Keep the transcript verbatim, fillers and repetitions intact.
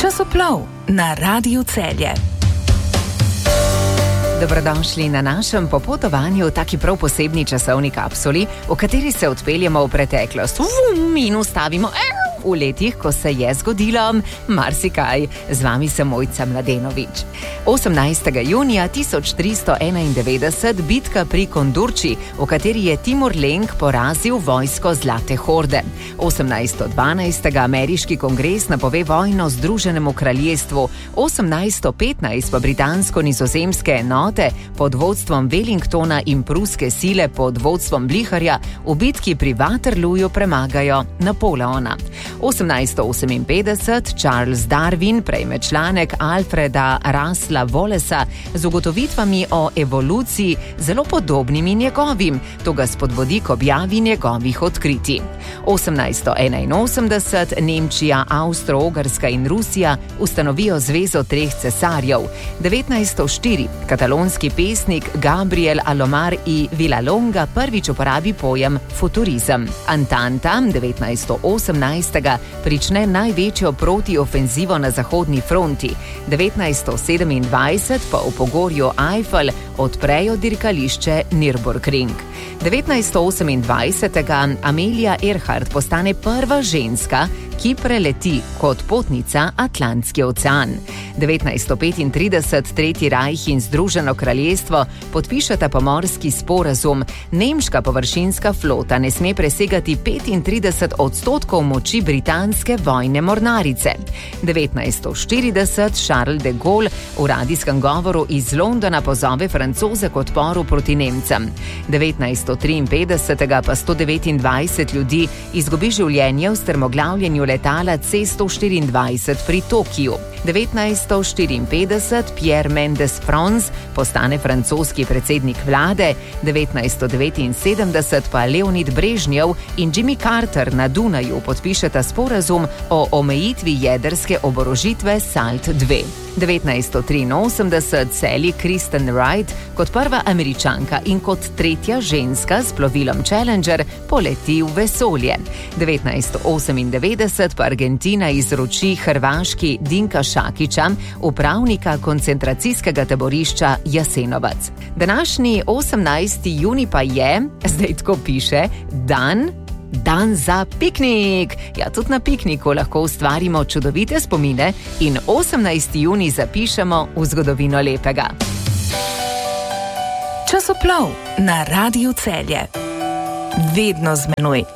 Časoplov na Radiu Celje. Dobrodošli na našem popotovanju v taki prav posebni časovni kapsuli, v kateri se odpeljemo v preteklost Vum, in ustavimo v letih, ko se je zgodilo marsikaj. Z vami sem Mojca Mladenovič. osemnajstega junija tisoč tristo enaindevetdeset bitka pri Kondurči, v kateri je Timur Lenk porazil vojsko Zlate horde. osemnajsto dvanajst ameriški kongres napove vojno Združenemu kraljestvu. osemnajsto petnajst pa britansko-nizozemske enote pod vodstvom Wellingtona in pruske sile pod vodstvom Bliharja v bitki pri Waterlooju premagajo Napoleona. osemnajsto oseminpetdeset Charles Darwin prejme članek Alfreda Russela Wallacea z ugotovitvami o evoluciji zelo podobnimi njegovim. To ga spodbudi k objavi njegovih odkritij. osemnajsto enainosemdeset Nemčija, Avstro-Ogrska in Rusija ustanovijo zvezo treh cesarjev. devetnajsto štiri katalonski pesnik Gabriel Alomar i Villalonga prvič uporabi pojem futurizem. Antanta devetnajsto osemnajst prične največjo protiofenzivo na zahodni fronti. devetnajsto sedemindvajset pa v pogorju Eiffel odprejo dirkališče Nürburgring. devetnajsto osemindvajset Amelia Earhart postane prva ženska, ki preleti kot potnica Atlantski ocean. devetnajsto petintrideset Tretji rajh in Združeno kraljestvo podpišeta pomorski sporazum. Nemška površinska flota ne sme presegati petintrideset odstotkov moči britanske vojne mornarice. devetnajsto štirideset Charles de Gaulle v radijskem govoru iz Londona pozove Francoze k odporu proti Nemcem. devetnajsto triinpetdeset pa sto devetindvajset ljudi izgubi življenje v strmoglavljenju letala C sto štiriindvajset pri Tokiju. devetnajsto štiriinpetdeset Pierre Mendès France postane francoski predsednik vlade. devetnajsto devetinsedemdeset pa Leonid Brežnjev in Jimmy Carter na Dunaju podpišeta sporazum o omejitvi jedrske oborožitve SALT dve. devetnajsto triinosemdeset Sally Kristen Wright kot prva Američanka in kot tretja ženska s plovilom Challenger poleti v vesolje. devetnajsto osemindevetdeset pa Argentina izroči Hrvaški Dinka Šakića, upravnika koncentracijskega taborišča Jasenovac. Današnji osemnajsti junij pa je, zdaj tako piše, dan Dan za piknik. Ja, tudi na pikniku lahko ustvarimo čudovite spomine in osemnajsti junij zapišemo v zgodovino lepega. Časoplov na Radiu Celje. Vedno z menoj.